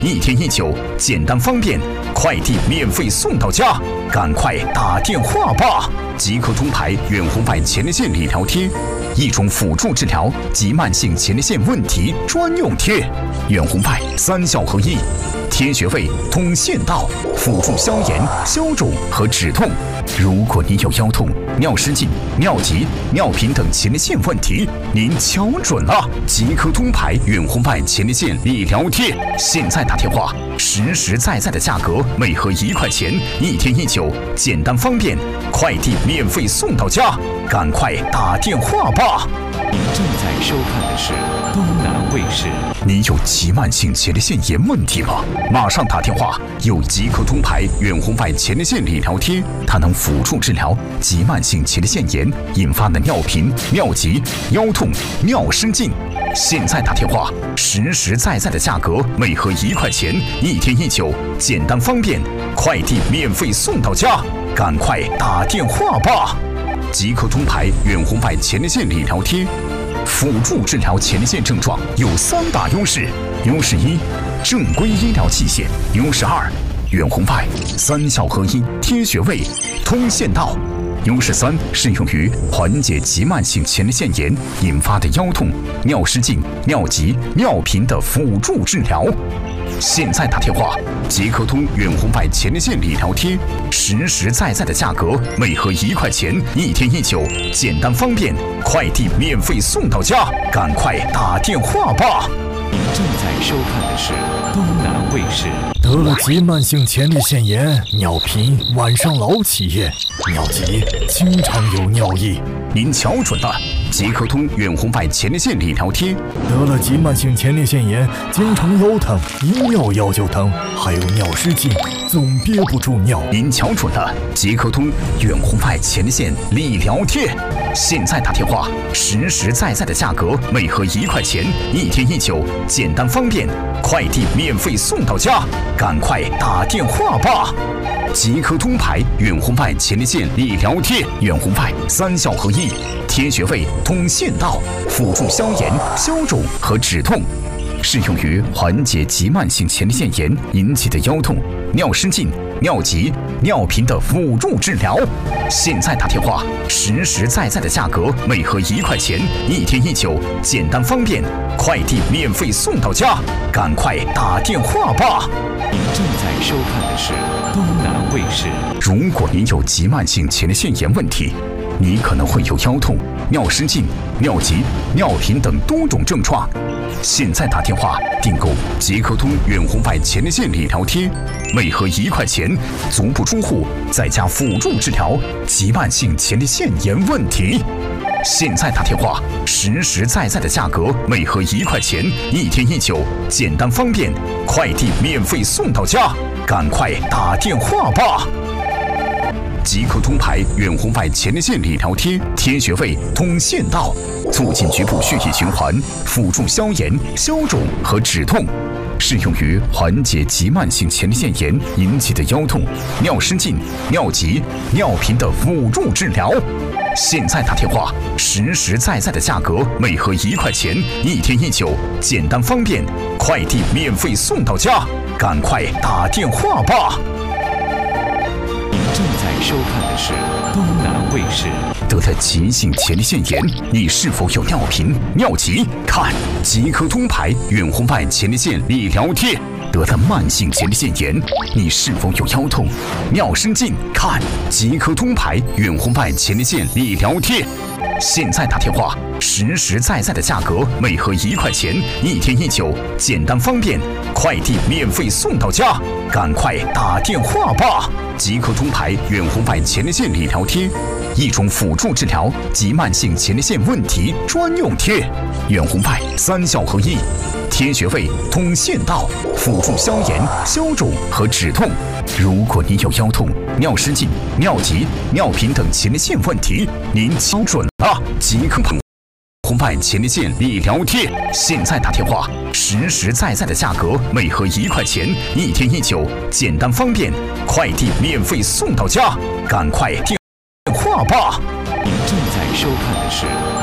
1天19，简单方便，快递免费送到家，赶快打电话吧！即刻通牌远红外前列腺理疗贴，一种辅助治疗及慢性前列腺问题专用贴，远红外3效合一，贴穴位、通腺道，辅助消炎、消肿和止痛。如果您有腰痛、尿失禁、尿急、尿频等前列腺问题，您瞧准了！即刻通牌远红外前列腺理疗贴，现在打电话，实实在在的价格，每盒1块钱，1天19，简单方便，快递免费送到家，赶快打电话吧！ 您正在收看的是东南卫视。 你有急慢性前列腺炎问题吗？马上打电话！有即刻通牌远红外前列腺理疗贴，它能辅助治疗急慢性前列腺炎引发的尿频、尿急、腰痛、尿失禁。现在打电话，实实在在的价格，每盒1块钱，1天19，简单方便，快递免费送到家，赶快打电话吧！即刻通牌远红外前列腺理疗贴，辅助治疗前列腺症状有3大优势：优势1，正规医疗器械；优势2，远红外3效合一，贴穴位、通腺道；优势3，适用于缓解急慢性前列腺炎引发的腰痛、尿失禁、尿急、尿频的辅助治疗。现在打电话，即刻通远红外前列腺理疗贴，实实在在的价格，每盒1块钱，1天19，简单方便，快递免费送到家，赶快打电话吧！ 您正在收看的是东南卫视。 得了急慢性前列腺炎，尿频，晚上老起夜，尿急，经常有尿意。 您瞧准了！即刻通远红外前列腺理疗贴， 得了急慢性前列腺炎，经常腰疼，一尿腰就疼，还有尿失禁，总憋不住尿。 您瞧准了！即刻通远红外前列腺理疗贴，现在打电话，实实在在的价格，每盒1块钱，1天19，简单方便，快递免费送到家，赶快打电话吧！即刻通牌远红外前列腺理疗贴，远红外3效合一，贴穴位、通腺道，辅助消炎、消肿和止痛，适用于缓解急慢性前列腺炎引起的腰痛、尿失禁、尿急、尿频的辅助治疗。现在打电话，实实在在的价格，每盒1块钱，1天19，简单方便，快递免费送到家，赶快打电话吧！ 您正在收看的是东南卫视。 如果您有急慢性前列腺炎问题，你可能会有腰痛、尿失禁、尿急、尿频等多种症状。现在打电话订购即刻通远红外前列腺理疗贴，每盒1块钱，足不出户，在家辅助治疗急慢性前列腺炎问题。现在打电话，实实在在的价格，每盒1块钱，1天19，简单方便，快递免费送到家，赶快打电话吧！即刻通牌远红外前列腺理疗贴，贴穴位、通腺道，促进局部血液循环，辅助消炎、消肿和止痛，适用于缓解急慢性前列腺炎引起的腰痛、尿失禁、尿急、尿频的辅助治疗。现在打电话，实实在在的价格，每盒1块钱，1天19，简单方便，快递免费送到家，赶快打电话吧！ 您正在收看的是东南卫视。 得了急性前列腺炎，你是否有尿频、尿急？看即刻通牌远红外前列腺理疗贴。得了慢性前列腺炎，你是否有腰痛、尿失禁？看即刻通牌远红外前列腺理疗贴。现在打电话，实实在在的价格，每盒1块钱，1天19，简单方便，快递免费送到家，赶快打电话吧！即刻通牌远红外前列腺理疗贴，一种辅助治疗急慢性前列腺问题专用贴，远红外3效合一，贴穴位、通腺道，辅助消炎、消肿和止痛。如果您有腰痛、尿失禁、尿急、尿频等前列腺问题，您瞧准了！即刻红外前列腺理疗贴，现在打电话，实实在在的价格，每盒1块钱，1天19，简单方便，快递免费送到家，赶快电话吧！ 您正在收看的是东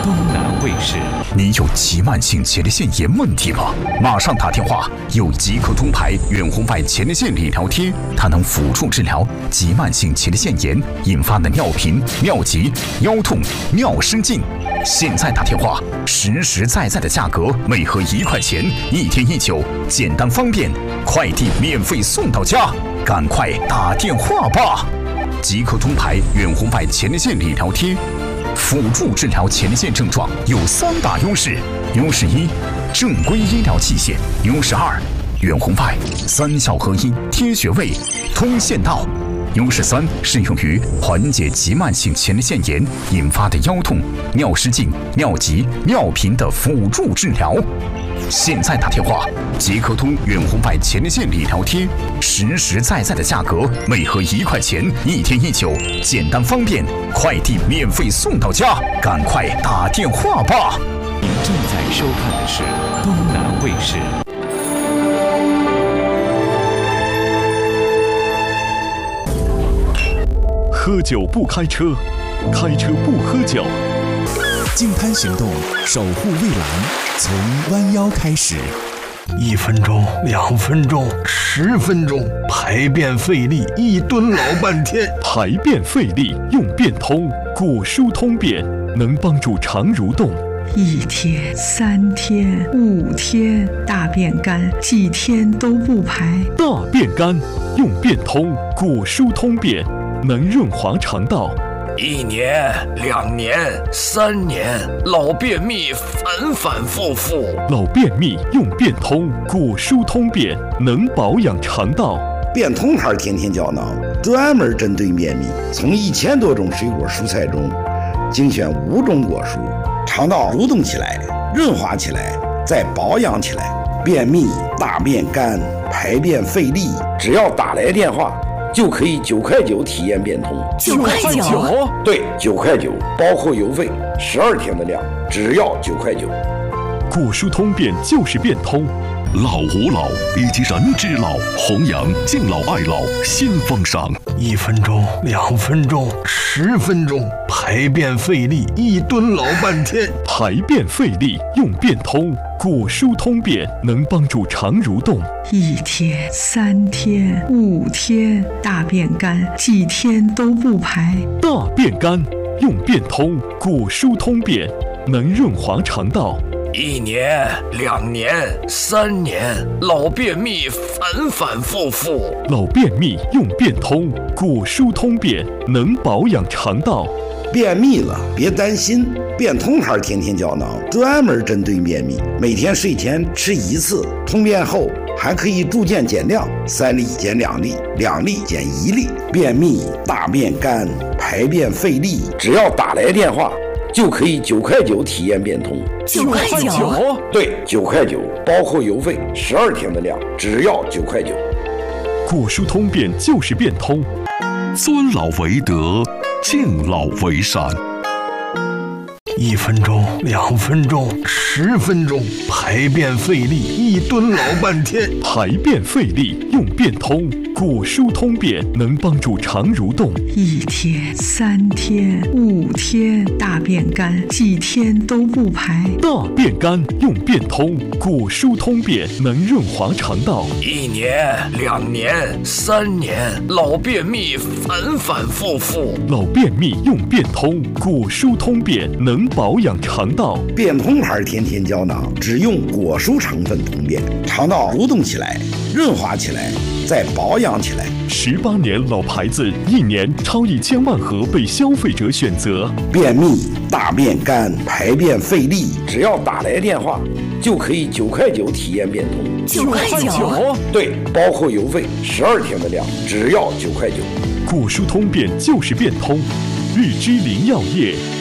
东南卫视。 你有急慢性前列腺炎问题吗？马上打电话，有即刻通牌远红外前列腺理疗贴，它能辅助治疗急慢性前列腺炎引发的尿频、尿急、腰痛、尿失禁。现在打电话，实实在在的价格，每盒1块钱，1天1酒，简单方便，快递免费送到家，赶快打电话吧！即刻通牌远红外前列腺理疗贴，辅助治疗前列腺症状有3大优势：优势1，正规医疗器械；优势2，远红外3效合一，贴穴位，通线道；优势3，适用于缓解急慢性前列腺炎引发的腰痛、尿失禁、尿急、尿频的辅助治疗。现在打电话，即刻通远红外前列腺理疗贴，实实在在的价格，每盒1块钱，1天1酒，简单方便，快递免费送到家，赶快打电话吧！ 您正在收看的是东南卫视。 喝酒不开车，开车不喝酒。 净滩行动，守护蔚蓝，从弯腰开始。 1分钟、2分钟、10分钟，排便费力，一蹲老半天。 排便费力用便通，果蔬通便能帮助肠蠕动。 1天、3天、5天，大便干，几天都不排。 大便干用便通，果蔬通便能润滑肠道。 1年、2年、3年，老便秘反反复复。 老便秘用便通，果蔬通便能保养肠道。 便通牌天天胶囊专门针对便秘，从1000多种水果蔬菜中精选5种果蔬，肠道蠕动起来，润滑起来，再保养起来。便秘、大便干、排便费力，只要打来电话，就可以9块9体验便通。 9块9？ 对，9块9，包括邮费，12天的量，只要9块9。 果蔬通便就是便通。 老吾老以及人之老，弘扬敬老爱老新风尚。 1分钟、2分钟、10分钟，排便费力，一蹲老半天。 排便费力用便通，果蔬通便能帮助肠蠕动。 1天、3天、5天，大便干，几天都不排。 大便干用便通，果蔬通便能润滑肠道。 1年、2年、3年，老便秘反反复复。 老便秘用便通，果蔬通便能保养肠道。 便秘了别担心，便通牌天天胶囊专门针对便秘，每天睡前吃1次，通便后还可以逐渐减量，3粒减2粒，2粒减1粒。便秘、大便干、排便费力，只要打来电话，就可以9块9体验便通。 9块9？ 对，9块9，包括邮费，12天的量，只要9块9。 果蔬通便就是便通。 尊老为德，敬老为善。 1分钟、2分钟、10分钟，排便费力，一蹲老半天。 排便费力用便通，果蔬通便能帮助肠蠕动。 1天、3天、5天，大便干，几天都不排。 大便干用便通，果蔬通便能润滑肠道。 1年、2年、3年，老便秘反反复复。 老便秘用便通，果蔬通便能保养肠道。 便通牌天天胶囊只用果蔬成分通便，肠道蠕动起来，润滑起来，再保养起来。 18年老牌子，1年超1000万盒被消费者选择。 便秘、大便干、排便费力，只要打来电话，就可以9块9体验便通。 9块9？ 对，包括邮费，12天的量，只要9块9。 果蔬通便就是便通。日之林药业